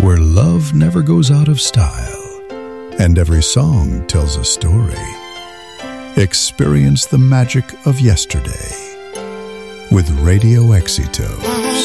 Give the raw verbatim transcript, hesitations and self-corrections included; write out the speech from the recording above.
where love never goes out of style and every song tells a story. Experience the magic of yesterday with Radio Éxitos.